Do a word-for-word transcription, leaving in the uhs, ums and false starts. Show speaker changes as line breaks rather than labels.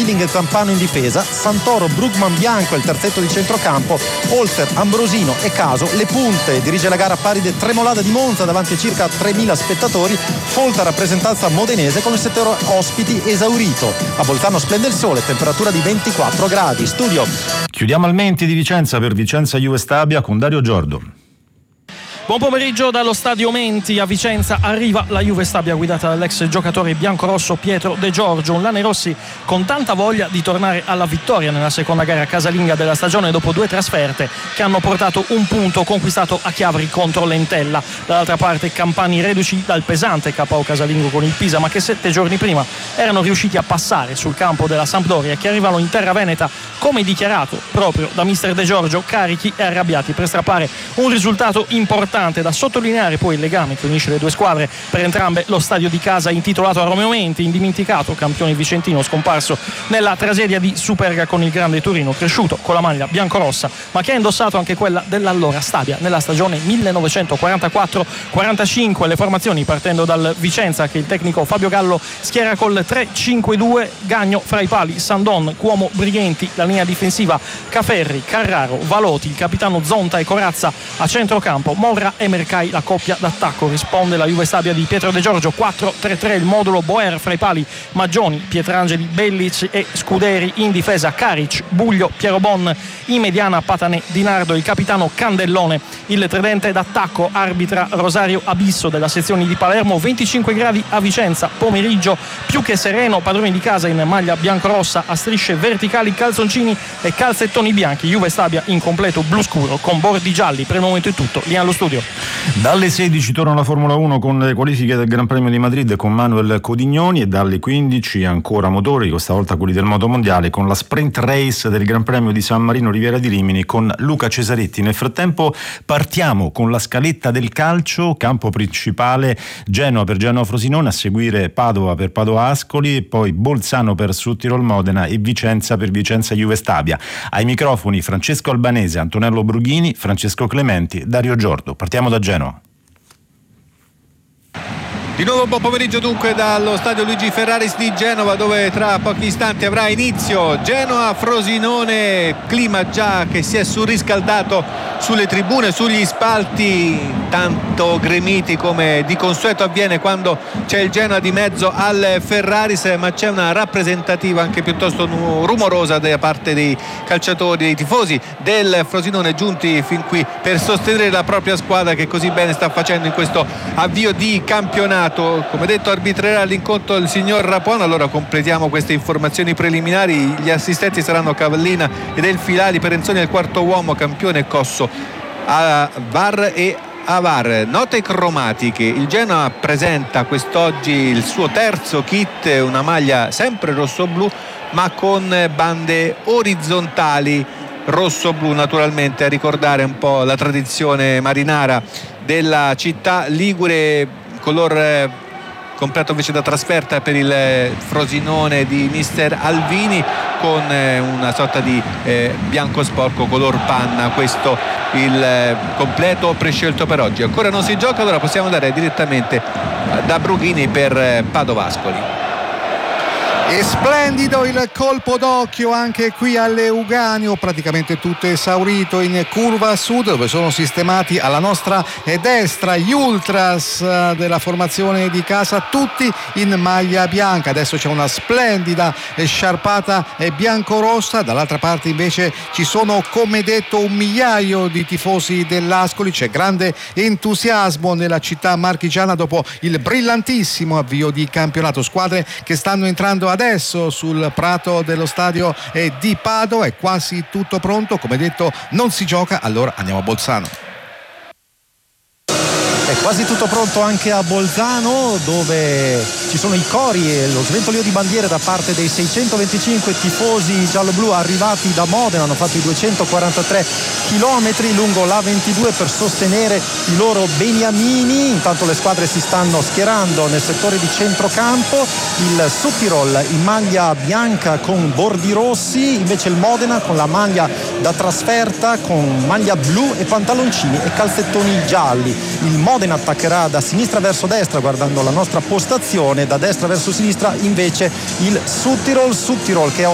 Billing e Zampano in difesa, Santoro, Brugman, Bianco il terzetto di centrocampo, Holzer, Ambrosino e Caso le punte. Dirige la gara Paride Tremolada di Monza davanti a circa tremila spettatori, folta rappresentanza modenese con il settore ospiti esaurito. A Bolzano splende il sole, temperatura di ventiquattro gradi. Studio.
Chiudiamo al Menti di Vicenza per Vicenza Juve Stabia con Dario Giordo.
Buon pomeriggio dallo stadio Menti a Vicenza. Arriva la Juve Stabia guidata dall'ex giocatore biancorosso Pietro De Giorgio, un Lanerossi con tanta voglia di tornare alla vittoria nella seconda gara casalinga della stagione dopo due trasferte che hanno portato un punto conquistato a Chiavari contro l'Entella. Dall'altra parte Campani reduci dal pesante K O casalingo con il Pisa, ma che sette giorni prima erano riusciti a passare sul campo della Sampdoria, che arrivano in terra veneta come dichiarato proprio da mister De Giorgio, carichi e arrabbiati per strappare un risultato importante. Da sottolineare poi il legame che unisce le due squadre, per entrambe lo stadio di casa intitolato a Romeo Menti, indimenticato campione vicentino scomparso nella tragedia di Superga con il Grande Torino, cresciuto con la maglia biancorossa ma che ha indossato anche quella dell'allora Stabia nella stagione millenovecentoquarantaquattro quarantacinque. Le formazioni partendo dal Vicenza che il tecnico Fabio Gallo schiera col tre cinque due, Gagno fra i pali, Sandon, Cuomo, Brighenti, la linea difensiva Caferri, Carraro, Valoti, il capitano Zonta e Corazza a centrocampo, Morra e Mercai la coppia d'attacco. Risponde la Juve Stabia di Pietro De Giorgio, quattro tre tre il modulo, Boer fra i pali, Maggioni, Pietrangeli, Bellic e Scuderi in difesa, Caric, Buglio, Piero Bon, in mediana Patanè, Di Nardo, il capitano Candellone. Il tridente d'attacco arbitra Rosario Abisso della sezione di Palermo. Venticinque gradi a Vicenza, pomeriggio più che sereno, padroni di casa in maglia biancorossa a strisce verticali, calzoncini e calzettoni bianchi. Juve Stabia in completo blu scuro con bordi gialli. Per il momento è tutto, lì allo studio.
Dalle sedici torna la Formula uno con le qualifiche del Gran Premio di Madrid con Manuel Codignoni, e dalle quindici ancora motori, questa volta quelli del Moto Mondiale, con la sprint race del Gran Premio di San Marino Riviera di Rimini con Luca Cesaretti. Nel frattempo partiamo con la scaletta del calcio, campo principale Genoa per Genoa Frosinone, a seguire Padova per Padova Ascoli, e poi Bolzano per Südtirol Modena e Vicenza per Vicenza Juve Stabia. Ai microfoni Francesco Albanese, Antonello Brughini, Francesco Clementi, Dario Giordo. Partiamo da Genoa.
Di nuovo buon pomeriggio dunque dallo stadio Luigi Ferraris di Genova, dove tra pochi istanti avrà inizio Genoa-Frosinone, clima già che si è surriscaldato sulle tribune, sugli spalti, tanto gremiti come di consueto avviene quando c'è il Genoa di mezzo al Ferraris, ma c'è una rappresentativa anche piuttosto rumorosa da parte dei calciatori, dei tifosi del Frosinone, giunti fin qui per sostenere la propria squadra che così bene sta facendo in questo avvio di campionato. Come detto, arbitrerà l'incontro il signor Rapon. Allora completiamo queste informazioni preliminari. Gli assistenti saranno Cavallina ed El Filali, Perenzoni al quarto uomo, Campione e Cosso a V A R e a V A R. Note cromatiche: il Genoa presenta quest'oggi il suo terzo kit, una maglia sempre rosso-blu ma con bande orizzontali rosso-blu, naturalmente a ricordare un po' la tradizione marinara della città ligure. Color completo invece da trasferta per il Frosinone di mister Alvini, con una sorta di eh, bianco sporco color panna. Questo il eh, completo prescelto per oggi. Ancora non si gioca, allora possiamo andare direttamente da Brughini per eh, Padovascoli.
E splendido il colpo d'occhio anche qui all'Euganeo, praticamente tutto esaurito in curva sud, dove sono sistemati alla nostra destra gli ultras della formazione di casa, tutti in maglia bianca. Adesso c'è una splendida sciarpata biancorossa, dall'altra parte invece ci sono, come detto, un migliaio di tifosi dell'Ascoli. C'è grande entusiasmo nella città marchigiana dopo il brillantissimo avvio di campionato. Squadre che stanno entrando adesso sul prato dello stadio di Padova. È quasi tutto pronto, come detto non si gioca, allora andiamo a Bolzano.
È quasi tutto pronto anche a Bolzano, dove ci sono i cori e lo sventolio di bandiere da parte dei seicentoventicinque tifosi gialloblu arrivati da Modena. Hanno fatto i duecentoquarantatré chilometri lungo l'A ventidue per sostenere i loro beniamini. Intanto le squadre si stanno schierando nel settore di centrocampo. Il Südtirol in maglia bianca con bordi rossi, invece il Modena con la maglia da trasferta con maglia blu e pantaloncini e calzettoni gialli. Il Modena attaccherà da sinistra verso destra guardando la nostra postazione, da destra verso sinistra invece il Südtirol, Südtirol che ha